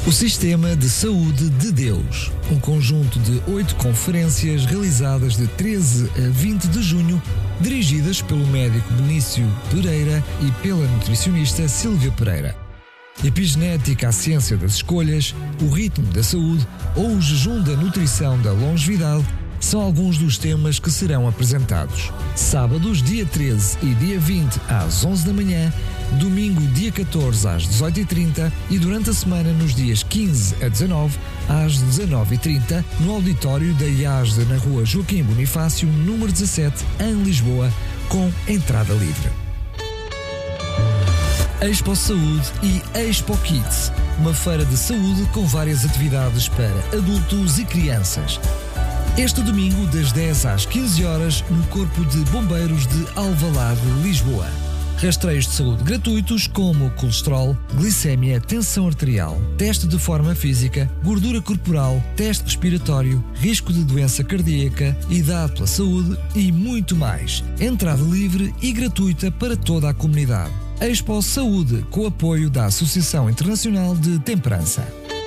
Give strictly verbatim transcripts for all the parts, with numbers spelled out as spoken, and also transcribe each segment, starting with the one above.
O Sistema de Saúde de Deus, um conjunto de oito conferências realizadas de treze a vinte de junho, dirigidas pelo médico Benício Pereira e pela nutricionista Sílvia Pereira. Epigenética, a ciência das escolhas, o ritmo da saúde ou o jejum da nutrição da longevidade são alguns dos temas que serão apresentados. Sábados, dia treze e dia vinte, às onze da manhã, domingo, dia catorze, às dezoito e trinta e durante a semana, nos dias quinze a dezanove, às dezanove e trinta, no auditório da I A S D, na rua Joaquim Bonifácio, número dezassete, em Lisboa, com entrada livre. Expo Saúde e Expo Kids, uma feira de saúde com várias atividades para adultos e crianças. Este domingo, das dez às quinze horas, no Corpo de Bombeiros de Alvalade, Lisboa. Rastreios de saúde gratuitos como colesterol, glicémia, tensão arterial, teste de forma física, gordura corporal, teste respiratório, risco de doença cardíaca, idade pela saúde e muito mais. Entrada livre e gratuita para toda a comunidade. Expo Saúde, com o apoio da Associação Internacional de Temperança.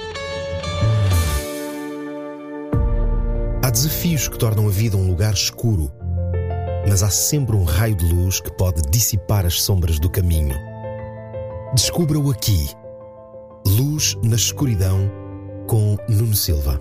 Há desafios que tornam a vida um lugar escuro, mas há sempre um raio de luz que pode dissipar as sombras do caminho. Descubra-o aqui. Luz na Escuridão, com Nuno Silva.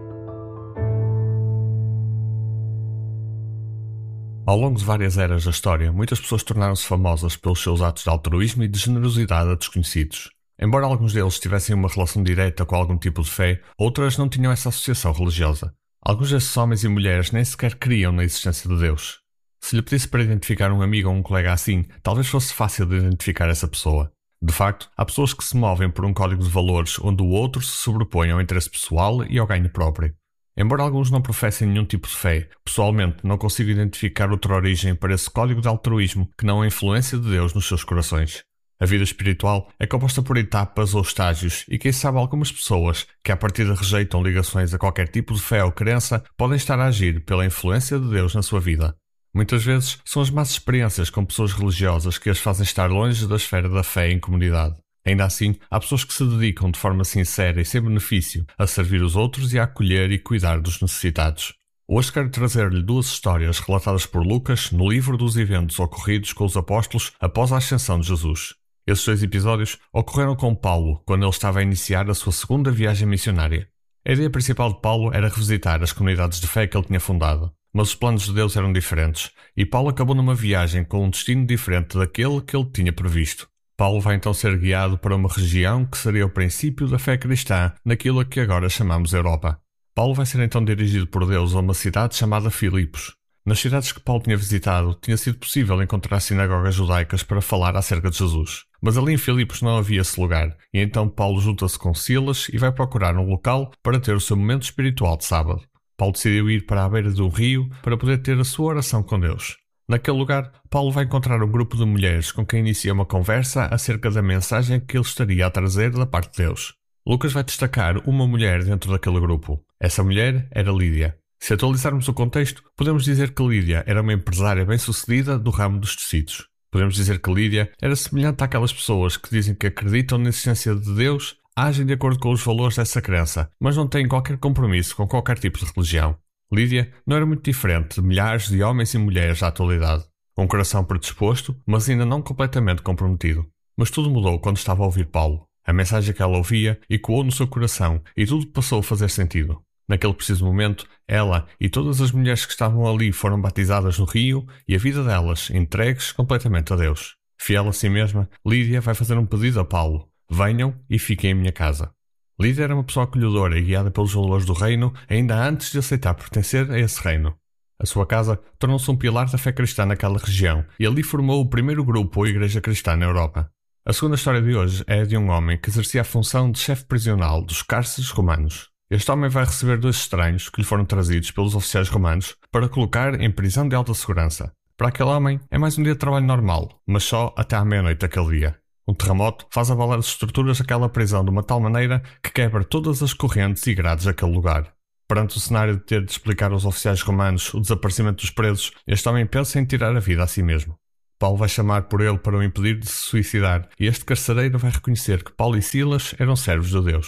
Ao longo de várias eras da história, muitas pessoas tornaram-se famosas pelos seus atos de altruísmo e de generosidade a desconhecidos. Embora alguns deles tivessem uma relação direta com algum tipo de fé, outras não tinham essa associação religiosa. Alguns desses homens e mulheres nem sequer criam na existência de Deus. Se lhe pedisse para identificar um amigo ou um colega assim, talvez fosse fácil de identificar essa pessoa. De facto, há pessoas que se movem por um código de valores onde o outro se sobrepõe ao interesse pessoal e ao ganho próprio. Embora alguns não professem nenhum tipo de fé, pessoalmente não consigo identificar outra origem para esse código de altruísmo que não a influência de Deus nos seus corações. A vida espiritual é composta por etapas ou estágios e quem sabe algumas pessoas, que à partida rejeitam ligações a qualquer tipo de fé ou crença, podem estar a agir pela influência de Deus na sua vida. Muitas vezes são as más experiências com pessoas religiosas que as fazem estar longe da esfera da fé em comunidade. Ainda assim, há pessoas que se dedicam de forma sincera e sem benefício a servir os outros e a acolher e cuidar dos necessitados. Hoje quero trazer-lhe duas histórias relatadas por Lucas no livro dos eventos ocorridos com os apóstolos após a ascensão de Jesus. Esses dois episódios ocorreram com Paulo, quando ele estava a iniciar a sua segunda viagem missionária. A ideia principal de Paulo era revisitar as comunidades de fé que ele tinha fundado, mas os planos de Deus eram diferentes, e Paulo acabou numa viagem com um destino diferente daquele que ele tinha previsto. Paulo vai então ser guiado para uma região que seria o princípio da fé cristã naquilo a que agora chamamos Europa. Paulo vai ser então dirigido por Deus a uma cidade chamada Filipos. Nas cidades que Paulo tinha visitado, tinha sido possível encontrar sinagogas judaicas para falar acerca de Jesus. Mas ali em Filipos não havia esse lugar, e então Paulo junta-se com Silas e vai procurar um local para ter o seu momento espiritual de sábado. Paulo decidiu ir para a beira de um rio para poder ter a sua oração com Deus. Naquele lugar, Paulo vai encontrar um grupo de mulheres com quem inicia uma conversa acerca da mensagem que ele estaria a trazer da parte de Deus. Lucas vai destacar uma mulher dentro daquele grupo. Essa mulher era Lídia. Se atualizarmos o contexto, podemos dizer que Lídia era uma empresária bem-sucedida do ramo dos tecidos. Podemos dizer que Lídia era semelhante àquelas pessoas que dizem que acreditam na existência de Deus, agem de acordo com os valores dessa crença, mas não têm qualquer compromisso com qualquer tipo de religião. Lídia não era muito diferente de milhares de homens e mulheres da atualidade. Um coração predisposto, mas ainda não completamente comprometido. Mas tudo mudou quando estava a ouvir Paulo. A mensagem que ela ouvia ecoou no seu coração e tudo passou a fazer sentido. Naquele preciso momento, ela e todas as mulheres que estavam ali foram batizadas no rio e a vida delas entregues completamente a Deus. Fiel a si mesma, Lídia vai fazer um pedido a Paulo: venham e fiquem em minha casa. Lídia era uma pessoa acolhedora e guiada pelos valores do reino ainda antes de aceitar pertencer a esse reino. A sua casa tornou-se um pilar da fé cristã naquela região e ali formou o primeiro grupo ou igreja cristã na Europa. A segunda história de hoje é a de um homem que exercia a função de chefe prisional dos cárceres romanos. Este homem vai receber dois estranhos que lhe foram trazidos pelos oficiais romanos para colocar em prisão de alta segurança. Para aquele homem é mais um dia de trabalho normal, mas só até à meia-noite daquele dia. Um terremoto faz abalar as estruturas daquela prisão de uma tal maneira que quebra todas as correntes e grades daquele lugar. Perante o cenário de ter de explicar aos oficiais romanos o desaparecimento dos presos, este homem pensa em tirar a vida a si mesmo. Paulo vai chamar por ele para o impedir de se suicidar e este carcereiro vai reconhecer que Paulo e Silas eram servos de Deus.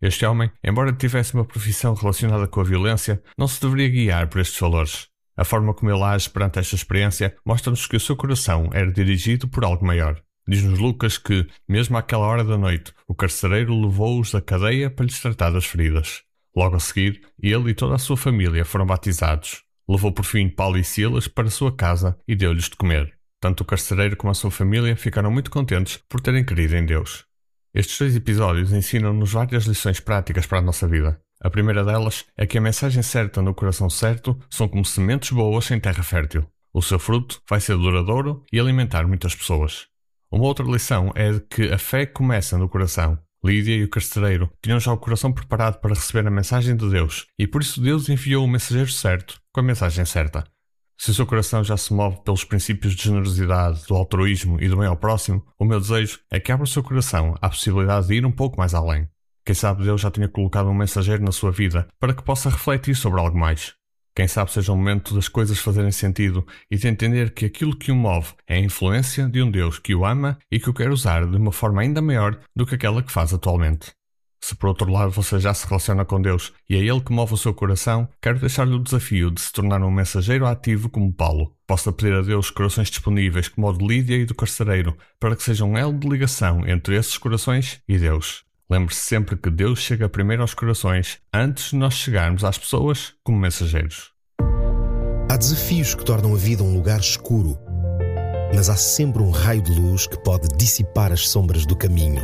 Este homem, embora tivesse uma profissão relacionada com a violência, não se deveria guiar por estes valores. A forma como ele age perante esta experiência mostra-nos que o seu coração era dirigido por algo maior. Diz-nos Lucas que, mesmo àquela hora da noite, o carcereiro levou-os da cadeia para lhes tratar das feridas. Logo a seguir, ele e toda a sua família foram batizados. Levou por fim Paulo e Silas para a sua casa e deu-lhes de comer. Tanto o carcereiro como a sua família ficaram muito contentes por terem crido em Deus. Estes dois episódios ensinam-nos várias lições práticas para a nossa vida. A primeira delas é que a mensagem certa no coração certo são como sementes boas em terra fértil. O seu fruto vai ser duradouro e alimentar muitas pessoas. Uma outra lição é de que a fé começa no coração. Lídia e o carcereiro tinham já o coração preparado para receber a mensagem de Deus e por isso Deus enviou o mensageiro certo com a mensagem certa. Se o seu coração já se move pelos princípios de generosidade, do altruísmo e do bem ao próximo, o meu desejo é que abra o seu coração à possibilidade de ir um pouco mais além. Quem sabe Deus já tenha colocado um mensageiro na sua vida para que possa refletir sobre algo mais. Quem sabe seja o momento das coisas fazerem sentido e de entender que aquilo que o move é a influência de um Deus que o ama e que o quer usar de uma forma ainda maior do que aquela que faz atualmente. Se por outro lado você já se relaciona com Deus e é Ele que move o seu coração, quero deixar-lhe o desafio de se tornar um mensageiro ativo como Paulo. Possa pedir a Deus corações disponíveis como o de Lídia e do carcereiro para que seja um elo de ligação entre esses corações e Deus. Lembre-se sempre que Deus chega primeiro aos corações antes de nós chegarmos às pessoas como mensageiros. Há desafios que tornam a vida um lugar escuro, mas há sempre um raio de luz que pode dissipar as sombras do caminho.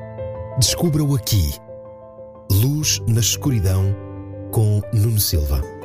Descubra-o aqui. Luz na escuridão, com Nuno Silva.